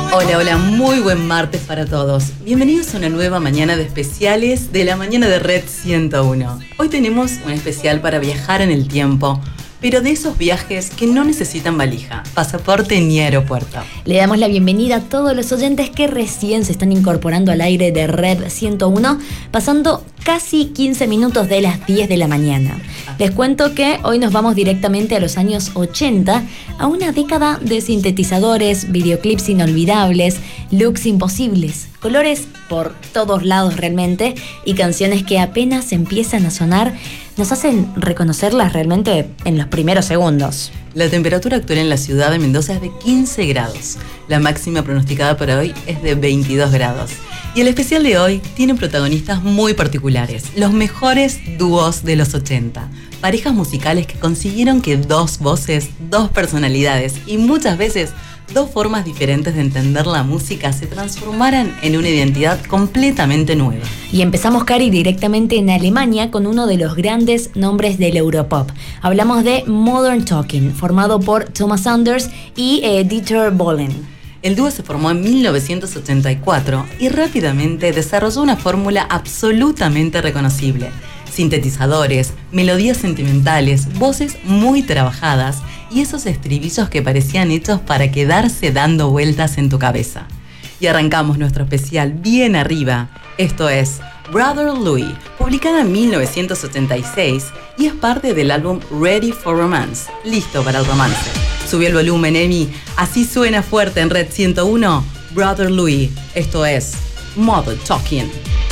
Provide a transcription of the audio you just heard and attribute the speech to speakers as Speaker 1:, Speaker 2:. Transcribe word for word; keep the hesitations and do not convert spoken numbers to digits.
Speaker 1: Hola, hola, muy buen martes para todos. Bienvenidos a una nueva mañana de especiales de la mañana de Red ciento uno. Hoy tenemos un especial para viajar en el tiempo, pero de esos viajes que no necesitan valija, pasaporte ni aeropuerto.
Speaker 2: Le damos la bienvenida a todos los oyentes que recién se están incorporando al aire de Red ciento uno, pasando casi quince minutos de las diez de la mañana. Les cuento que hoy nos vamos directamente a los años ochenta, a una década de sintetizadores, videoclips inolvidables, looks imposibles, colores por todos lados realmente, y canciones que apenas empiezan a sonar nos hacen reconocerlas realmente en los primeros segundos.
Speaker 1: La temperatura actual en la ciudad de Mendoza es de quince grados. La máxima pronosticada para hoy es de veintidós grados. Y el especial de hoy tiene protagonistas muy particulares, los mejores dúos de los ochenta. Parejas musicales que consiguieron que dos voces, dos personalidades y muchas veces dos formas diferentes de entender la música se transformaran en una identidad completamente nueva.
Speaker 2: Y empezamos, Cari, directamente en Alemania con uno de los grandes nombres del Europop. Hablamos de Modern Talking, formado por Thomas Anders y eh, Dieter Bohlen.
Speaker 1: El dúo se formó en mil novecientos ochenta y cuatro y rápidamente desarrolló una fórmula absolutamente reconocible. Sintetizadores, melodías sentimentales, voces muy trabajadas y esos estribillos que parecían hechos para quedarse dando vueltas en tu cabeza. Y arrancamos nuestro especial bien arriba. Esto es Brother Louie, publicada en mil novecientos ochenta y seis y es parte del álbum Ready for Romance, listo para el romance. Subí el volumen, Emi. Así suena fuerte en Red ciento uno. Brother Louie. Esto es Modern Talking.